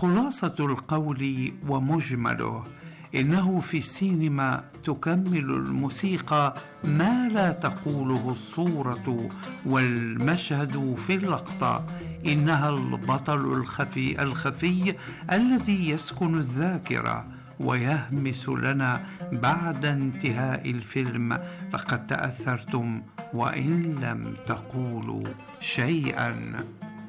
خلاصة القول ومجمله: إنه في السينما تكمل الموسيقى ما لا تقوله الصورة والمشهد في اللقطة. إنها البطل الخفي الذي يسكن الذاكرة ويهمس لنا بعد انتهاء الفيلم: لقد تأثرتم وإن لم تقولوا شيئا.